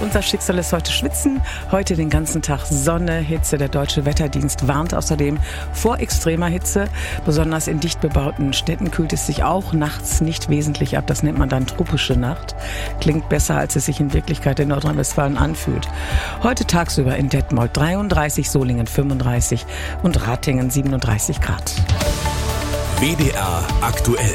unser Schicksal ist heute Schwitzen. Heute den ganzen Tag Sonne, Hitze. Der Deutsche Wetterdienst warnt außerdem vor extremer Hitze. Besonders in dicht bebauten Städten kühlt es sich auch nachts nicht wesentlich ab. Das nennt man dann tropische Nacht. Klingt besser, als es sich in Wirklichkeit in Nordrhein-Westfalen anfühlt. Heute tagsüber in Detmold 33, Solingen 35 und Ratingen 37 Grad. WDR aktuell.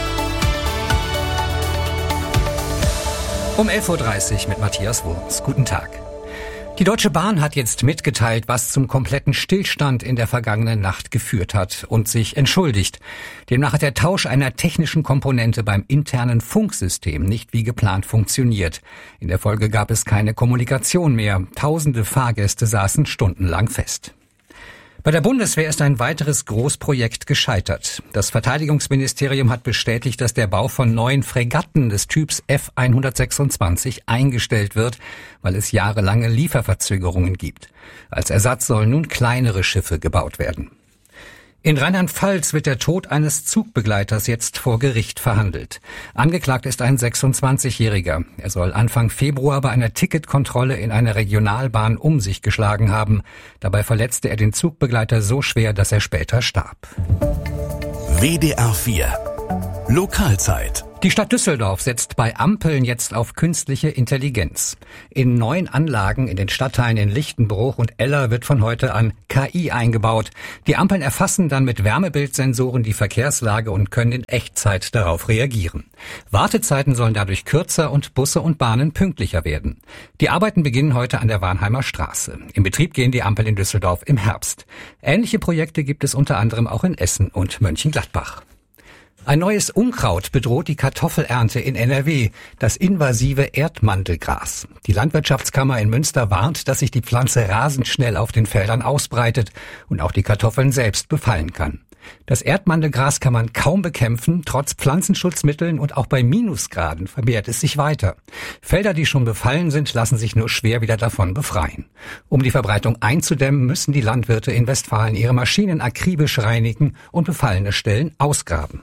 Um 11.30 Uhr mit Matthias Wurms. Guten Tag. Die Deutsche Bahn hat jetzt mitgeteilt, was zum kompletten Stillstand in der vergangenen Nacht geführt hat und sich entschuldigt. Demnach hat der Tausch einer technischen Komponente beim internen Funksystem nicht wie geplant funktioniert. In der Folge gab es keine Kommunikation mehr. Tausende Fahrgäste saßen stundenlang fest. Bei der Bundeswehr ist ein weiteres Großprojekt gescheitert. Das Verteidigungsministerium hat bestätigt, dass der Bau von 9 Fregatten des Typs F-126 eingestellt wird, weil es jahrelange Lieferverzögerungen gibt. Als Ersatz sollen nun kleinere Schiffe gebaut werden. In Rheinland-Pfalz wird der Tod eines Zugbegleiters jetzt vor Gericht verhandelt. Angeklagt ist ein 26-Jähriger. Er soll Anfang Februar bei einer Ticketkontrolle in einer Regionalbahn um sich geschlagen haben. Dabei verletzte er den Zugbegleiter so schwer, dass er später starb. WDR 4 Lokalzeit. Die Stadt Düsseldorf setzt bei Ampeln jetzt auf künstliche Intelligenz. In 9 Anlagen in den Stadtteilen in Lichtenbruch und Eller wird von heute an KI eingebaut. Die Ampeln erfassen dann mit Wärmebildsensoren die Verkehrslage und können in Echtzeit darauf reagieren. Wartezeiten sollen dadurch kürzer und Busse und Bahnen pünktlicher werden. Die Arbeiten beginnen heute an der Warnheimer Straße. In Betrieb gehen die Ampeln in Düsseldorf im Herbst. Ähnliche Projekte gibt es unter anderem auch in Essen und Mönchengladbach. Ein neues Unkraut bedroht die Kartoffelernte in NRW, das invasive Erdmandelgras. Die Landwirtschaftskammer in Münster warnt, dass sich die Pflanze rasend schnell auf den Feldern ausbreitet und auch die Kartoffeln selbst befallen kann. Das Erdmandelgras kann man kaum bekämpfen, trotz Pflanzenschutzmitteln, und auch bei Minusgraden vermehrt es sich weiter. Felder, die schon befallen sind, lassen sich nur schwer wieder davon befreien. Um die Verbreitung einzudämmen, müssen die Landwirte in Westfalen ihre Maschinen akribisch reinigen und befallene Stellen ausgraben.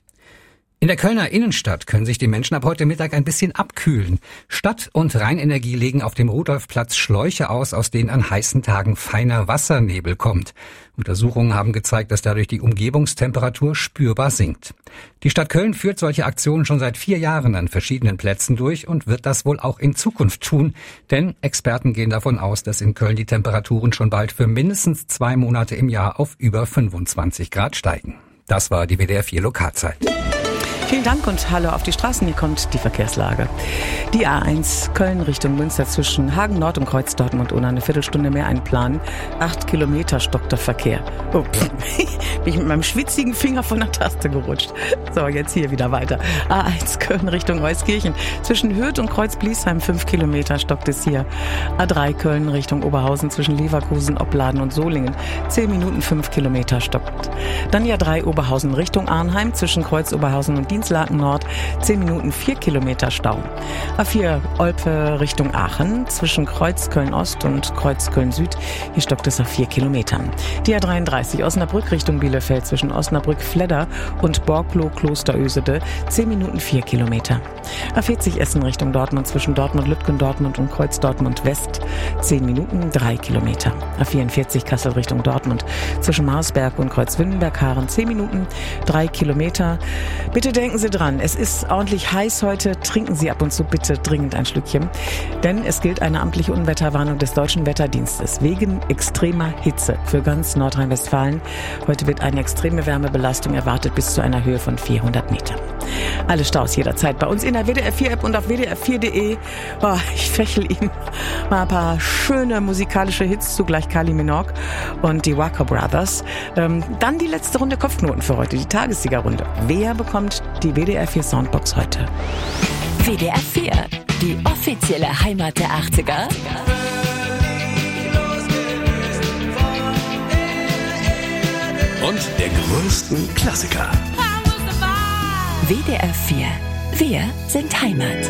In der Kölner Innenstadt können sich die Menschen ab heute Mittag ein bisschen abkühlen. Stadt und Rheinenergie legen auf dem Rudolfplatz Schläuche aus denen an heißen Tagen feiner Wassernebel kommt. Untersuchungen haben gezeigt, dass dadurch die Umgebungstemperatur spürbar sinkt. Die Stadt Köln führt solche Aktionen schon seit 4 Jahren an verschiedenen Plätzen durch und wird das wohl auch in Zukunft tun. Denn Experten gehen davon aus, dass in Köln die Temperaturen schon bald für mindestens 2 Monate im Jahr auf über 25 Grad steigen. Das war die WDR 4 Lokalzeit. Vielen Dank und hallo auf die Straßen. Hier kommt die Verkehrslage. Die A1 Köln Richtung Münster zwischen Hagen Nord und Kreuz Dortmund ohne eine Viertelstunde mehr einplanen. 8 Kilometer stockt der Verkehr. Oh, bin ich mit meinem schwitzigen Finger von der Taste gerutscht. So, jetzt hier wieder weiter. A1 Köln Richtung Euskirchen zwischen Hürth und Kreuz Bliesheim 5 Kilometer stockt es hier. A3 Köln Richtung Oberhausen zwischen Leverkusen, Opladen und Solingen 10 Minuten 5 Kilometer stockt. Dann die A3 Oberhausen Richtung Arnheim zwischen Kreuz Oberhausen und Dienstlaken Nord 10 Minuten 4 Kilometer Stau. A4 Olpe Richtung Aachen zwischen Kreuz Köln Ost und Kreuz Köln Süd. Hier stockt es auf 4 Kilometern. Die A33 Osnabrück Richtung Bielefeld zwischen Osnabrück Fledder und Borgloh Klosterösede 10 Minuten 4 Kilometer. A40 Essen Richtung Dortmund zwischen Dortmund Lütgen Dortmund und Kreuz Dortmund West 10 Minuten 3 Kilometer. A44 Kassel Richtung Dortmund zwischen Marsberg und Kreuz Windenberg-Haaren 10 Minuten 3 Kilometer. Bitte denken Sie dran, es ist ordentlich heiß heute. Trinken Sie ab und zu bitte dringend ein Schlückchen. Denn es gilt eine amtliche Unwetterwarnung des Deutschen Wetterdienstes wegen extremer Hitze für ganz Nordrhein-Westfalen. Heute wird eine extreme Wärmebelastung erwartet bis zu einer Höhe von 400 Metern. Alle Staus jederzeit bei uns in der WDR 4 App und auf WDR4.de. Oh, ich fächle Ihnen mal ein paar schöne musikalische Hits zu, gleich Kylie Minogue und die Walker Brothers. Dann die letzte Runde Kopfnoten für heute, die Tagessiegerrunde. Wer bekommt die WDR 4 Soundbox heute? WDR 4, die offizielle Heimat der 80er. Und der größten Klassiker. WDR 4, wir sind Heimat.